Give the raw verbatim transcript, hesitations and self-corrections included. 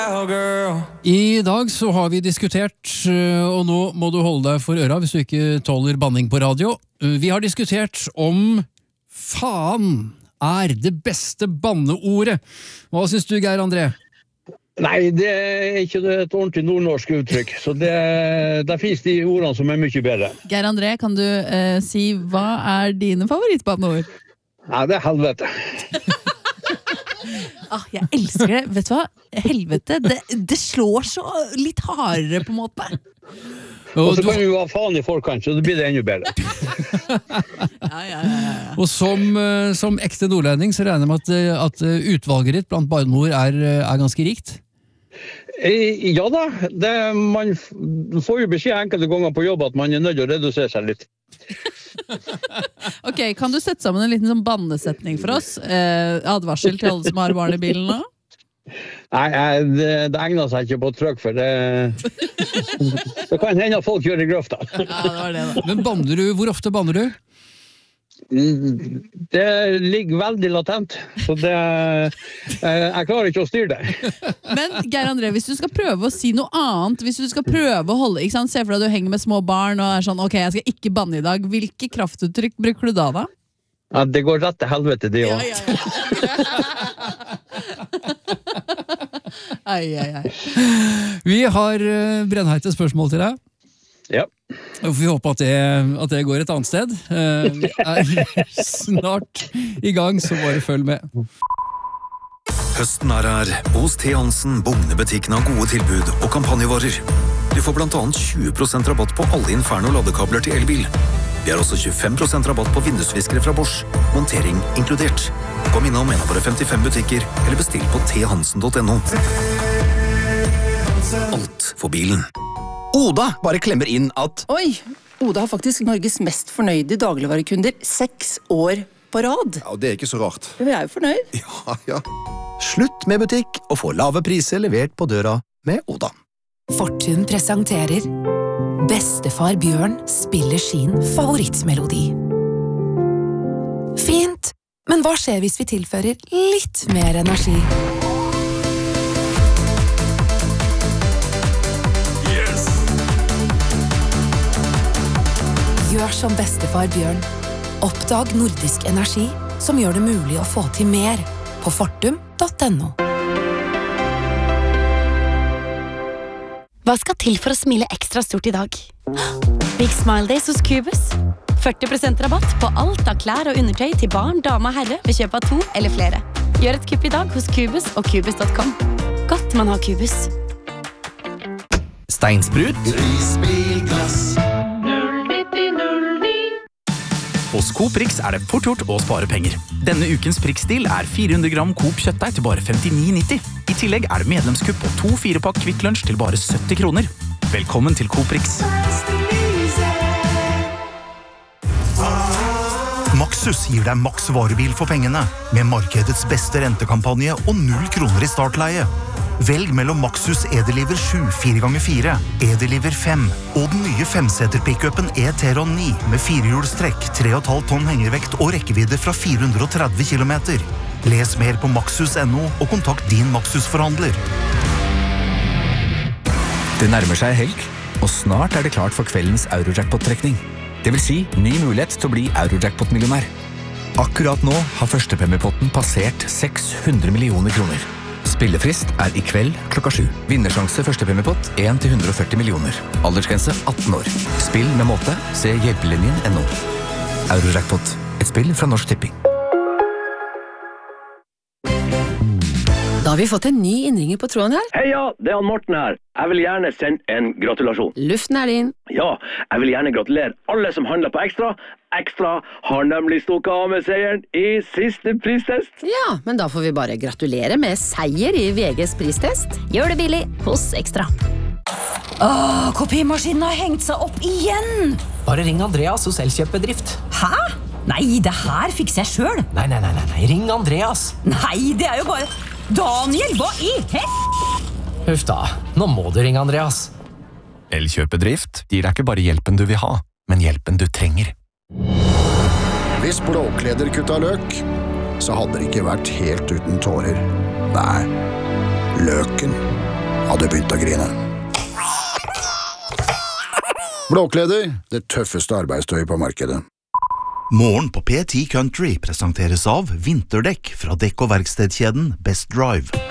I dag så har vi diskutert, og nå må du holde deg for øra hvis du ikke tåler banning på radio. Vi har diskutert om faen er det beste banneordet. Hva synes du, Geir André? Nei, det er ikke et ordentlig nordnorsk uttrykk, så det, det finnes de ordene som er mye bedre. Geir André, kan du uh, si hva er dine favorittbanneord? Nei, det er helvete. Ah, jeg elsker det. Vet du hva? Helvete, det, det slår så litt hardere på en måte. Og så kan vi jo ha faen i forkant, så det blir det ennå bedre. ja, ja, ja, ja. Og som, som ekte nordlending så regner jeg med at, at utvalget ditt blant banneord er, er ganske rikt? Ja da, det, man får jo beskjed enkelte ganger på jobb at man er nødt til å redusere seg litt. Ok, kan du sette sammen en liten sånn bannesetning for oss? Eh, advarsel til alle som har barn i bilen nå? Nei, det, det egner seg ikke på trøkk, for det, det kan hende at folk gjør i grøfta. Ja, det var det da. Men banner du, hvor ofte banner du? Det ligger veldig latent, så det, jeg klarer ikke å styre det. Men Geir André, hvis du skal prøve å si noe annet, hvis du skal prøve å holde, ikke sant? Se for deg at du henger med små barn og er sånn, ok, jeg skal ikke banne i dag. Hvilke kraftuttrykk bruker du da da? Ja, det går rett til helvete, det også. Ja, ja, ja. Ai, ai, ai. Vi har brennheite spørsmål til deg. Ja. Og vi håper at det, at det går et annet sted. Vi er snart i gang, så bare følg med. Høsten er her. Hos T. Hansen bugnebutikken har gode tilbud og kampanjevarer. Du får blant annet tjue prosent rabatt på alle Inferno ladekabler til elbil. Vi har også tjuefem prosent rabatt på vindusviskere fra Bosch. Montering inkludert. Kom innom en av våre femtifem butikker, eller bestill på t hansen punktum n o. Alt for bilen. Oda bare klemmer inn at Oi, Oda har faktisk Norges mest fornøyde dagligvarekunder seks år på rad. Ja, det er ikke så rart. Vi er jo fornøyd. Ja, ja. slutt med butikk og få lave priser levert på døra med Oda. Fortun presenterer Bestefar Bjørn spiller sin favorittmelodi. Fint, men hva skjer hvis vi tilfører litt mer energi? Gjør som bestefar Bjørn. Oppdag nordisk energi som gjør det mulig å få til mer på fortum punktum n o. Hva skal til for å smile ekstra stort i dag? Big Smile Days hos Cubus. førti prosent rabatt på alt av klær og undertøy til barn, dame og herre ved kjøp av to eller flere. Gjør et kupp i dag hos Cubus og Cubus punktum com. Godt man har Cubus. Steinsprut. Prisbilglass. Hos Coop Rix er det fort gjort å spare penger. Denne ukens Prix-stil er fire hundre gram Coop kjøttdeig til bare femtini nitti. I tillegg er det medlemskupp på to fire pakk Kvikk Lunsj til bare sytti kroner. Velkommen til Coop Rix. Maxus gir deg maks varebil for pengene, med markedets beste rentekampanje og null kroner i startleie. Velg mellom Maxus E-Deliver sju fire ganger fire, E-Deliver fem og den nye femseter-pickupen E-Teron ni med firehjulstrekk, tre komma fem tonn hengervekt og rekkevidde fra fire hundre og tretti kilometer. Les mer på maxus punktum n o og kontakt din Maxus-forhandler. Det nærmer seg helg, og snart er det klart for kveldens Eurojackpot-trekning. Det vil si ny mulighet til å bli Eurojackpot-millionær. Akkurat nå har førstepremiepotten passert seks hundre millioner kroner. Spillefrist er i kveld klokka sju. Vinnersjanse førstepremiepott en til hundre og førti millioner. Aldersgrense atten år. Spill med måte. Se hjelpelinjen punktum n o. Eurojackpot. Et spill fra Norsk Tipping. Da har vi fått en ny innringer på tråden her. Heia, det er han Morten her. Jeg vil gjerne sende en gratulasjon. Luften er din. Ja, jeg vil gjerne gratulere alle som handler på Ekstra. Ekstra har nemlig stukket av med seieren i siste pristest. Ja, men da får vi bare gratulere med seier i V G's pristest. Gjør det billig hos Ekstra. Åh, kopimaskinen har hengt seg opp igjen! Bare ring Andreas hos Elkjøp-bedrift. Hæ? Nei, det her fikser jeg selv. Nei, nei, nei, nei, ring Andreas. Nei, det er jo bare... Daniel, hva i hett? Huff da, nå må du ringe Andreas. Elkjøp-bedrift gir deg ikke bare hjelpen du vil ha, men hjelpen du trenger. Hvis Blåkleder kutta løk, så hadde det ikke vært helt uten tårer. Nei, løken hadde begynt å grine. Blåkleder, det tøffeste arbeidstøy på markedet. Morgen på P ti Country presenteres av vinterdekk fra dekk- og verkstedkjeden Best Drive.